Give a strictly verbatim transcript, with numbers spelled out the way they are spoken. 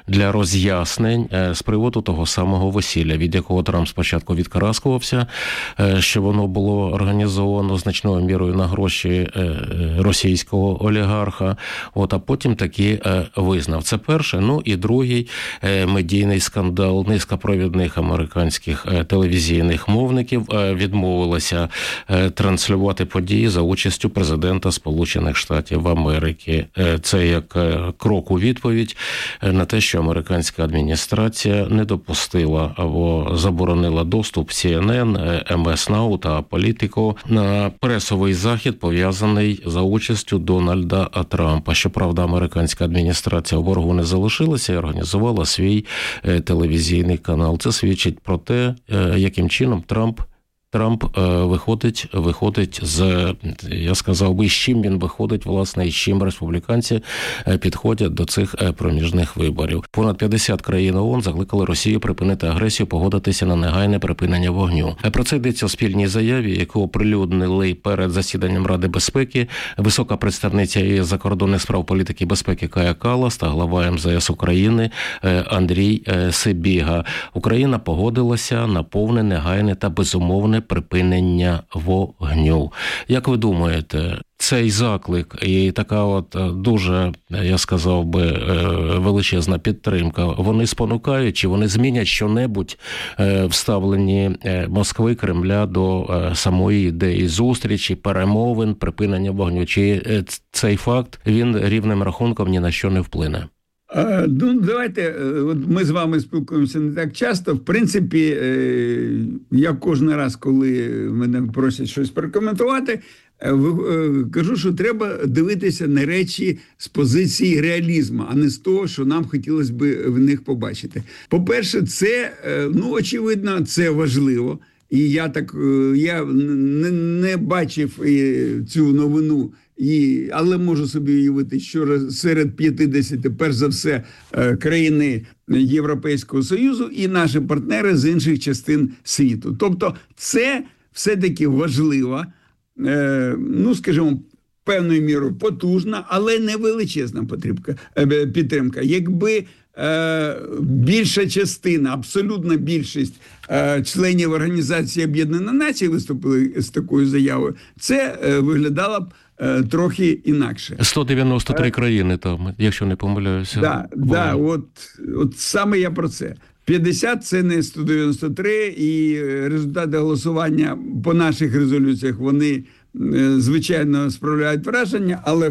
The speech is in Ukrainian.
для роз'яснень з приводу того самого весілля, від якого Трамп спочатку відкараскувався, що воно було організовано значною мірою на гроші російського олігарха, от, а потім таки визнав. Це перше. Ну і другий медійний скандал. Низка провідних американських телевізійних мовників відмовилася транслювати події за участю президента Сполучених Штатів Америки. Це як крок у відповідь на те, що американська адміністрація не допустила або заборонила доступ Сі Ен Ен, Ем Ес Нау та Політико на пресовий захід, пов'язаний за участю Дональда Трампа. Щоправда, американська адміністрація в боргу не залишилася і організувала свій телевізійний канал. Це свідчить про те, яким чином Трамп Трамп виходить, виходить з, я сказав би, з чим він виходить, власне, і з чим республіканці підходять до цих проміжних виборів. Понад п'ятдесят країн ООН закликали Росію припинити агресію, погодитися на негайне припинення вогню. Про це йдеться у спільній заяві, яку оприлюднили перед засіданням Ради безпеки висока представниця ЄС закордонних справ політики і безпеки Кая Каллас та глава Ем Зе Ес України Андрій Сибіга. Україна погодилася на повне, негайне та безумовне припинення вогню. Як ви думаєте, цей заклик і така от дуже, я сказав би, величезна підтримка, вони спонукають, чи вони змінять що-небудь в ставленні Москви, Кремля до самої ідеї зустрічі, перемовин, припинення вогню? Чи цей факт, він рівним рахунком ні на що не вплине? Ну, давайте, от ми з вами спілкуємося не так часто. В принципі, я кожен раз, коли мене просять щось прокоментувати, кажу, що треба дивитися на речі з позиції реалізму, а не з того, що нам хотілося б в них побачити. По-перше, це, ну, очевидно, це важливо. І я так, я не, не бачив цю новину, і, але можу собі уявити, що серед п'ятдесяти, перш за все, країни Європейського Союзу і наші партнери з інших частин світу. Тобто це все-таки важливо, ну, скажімо, певною мірою потужна, але не величезна підтримка. Якби більша частина, абсолютна більшість членів Організації Об'єднаних Націй виступили з такою заявою, це виглядало б трохи інакше. сто дев'яносто три країни там, якщо не помиляюся. Да, да, от, от саме я про це. п'ятдесят – це не сто дев'яносто три, і результати голосування по наших резолюціях, вони, звичайно, справляють враження, але